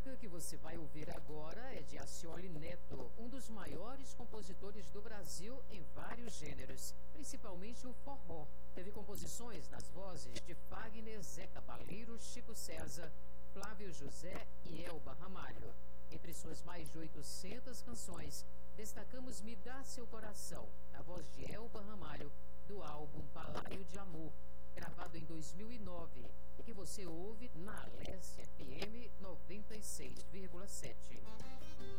música que você vai ouvir agora é de Acioli Neto, um dos maiores compositores do Brasil em vários gêneros, principalmente o forró. Teve composições nas vozes de Fagner, Zé Cabaleiro, Chico César, Flávio José e Elba Ramalho. Entre suas mais de 800 canções, destacamos Me Dá Seu Coração, na voz de Elba Ramalho, do álbum Balaio de Amor, gravado em 2009, e que você ouve na Alessia FM 96,7.